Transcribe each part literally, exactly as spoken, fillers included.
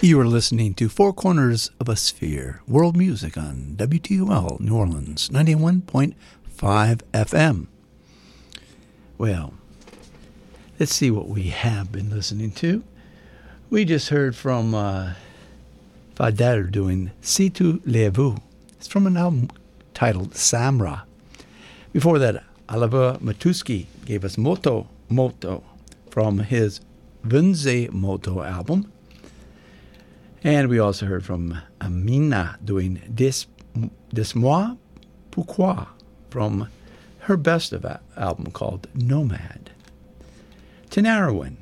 You are listening to Four Corners of a Sphere, world music on W T O L New Orleans, ninety-one point five F M. Well, let's see what we have been listening to. We just heard from uh, Fadel doing Si tu l'as-vu. It's from an album titled Samra. Before that, Oliver Matuski gave us Moto Moto from his Vunze Moto album. And we also heard from Amina doing Dis, Dis-moi Pourquoi from her best of a- album called Nomad. Tinariwen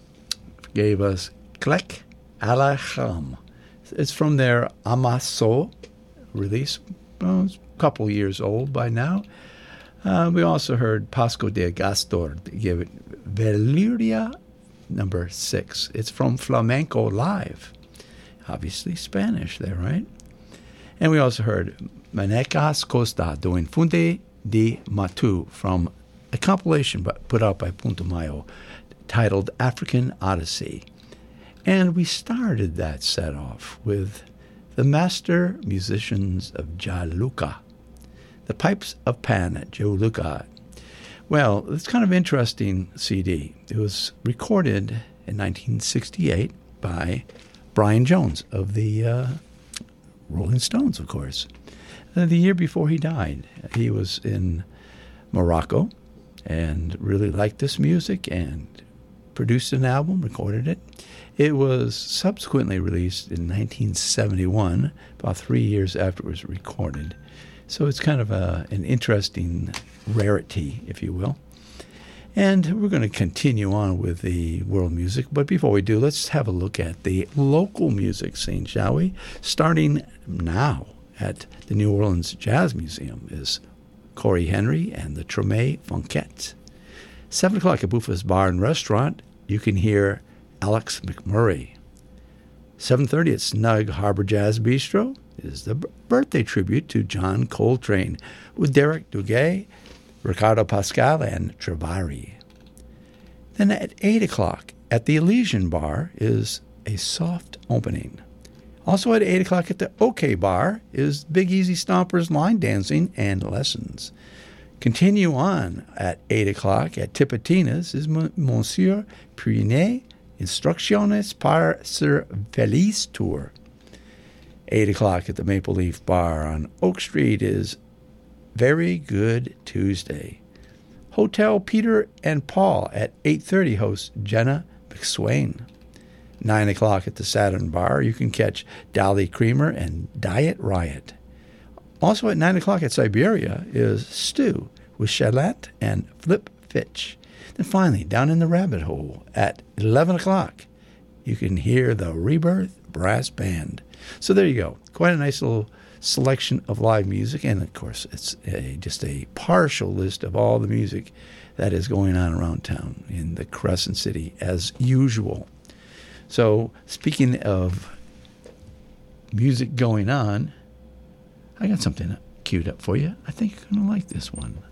gave us Klek Alacham. It's from their Amaso release, well, it's a couple years old by now. Uh, we also heard Pasco de Gastor give it Valeria number six. It's from Flamenco Live. Obviously Spanish there, right? And we also heard Manecas Costa doing Funde de Matu from a compilation put out by Punto Mayo titled African Odyssey. And we started that set off with the master musicians of Jaluka, the Pipes of Pan at Jaluka. Well, it's kind of interesting C D. It was recorded in nineteen sixty-eight by Brian Jones of the uh, Rolling Stones, of course. Uh, the year before he died, he was in Morocco and really liked this music and produced an album, recorded it. It was subsequently released in nineteen seventy-one, about three years after it was recorded. So it's kind of a, an interesting rarity, if you will. And we're going to continue on with the world music. But before we do, let's have a look at the local music scene, shall we? Starting now at the New Orleans Jazz Museum is Corey Henry and the Treme Funkette. seven o'clock at Buffa's Bar and Restaurant, you can hear Alex McMurray. seven thirty at Snug Harbor Jazz Bistro is the b- birthday tribute to John Coltrane with Derek Duguay, Ricardo Pascal, and Travari. Then at eight o'clock at the Elysian Bar is a soft opening. Also at eight o'clock at the OK Bar is Big Easy Stompers line dancing and lessons. Continue on at eight o'clock at Tipitina's is M- Monsieur Prinet Instrucciones para Ser Feliz Tour. eight o'clock at the Maple Leaf Bar on Oak Street is Very Good Tuesday. Hotel Peter and Paul at eight thirty hosts Jenna McSwain. nine o'clock at the Saturn Bar, you can catch Dolly Creamer and Diet Riot. Also at nine o'clock at Siberia is Stew with Shalette and Flip Fitch. Then finally, down in the Rabbit Hole at eleven o'clock, you can hear the Rebirth Brass Band. So there you go. Quite a nice little selection of live music, and of course it's a, just a partial list of all the music that is going on around town in the Crescent City as usual. So speaking of music going on, I got something queued up for you. I think you're going to like this one.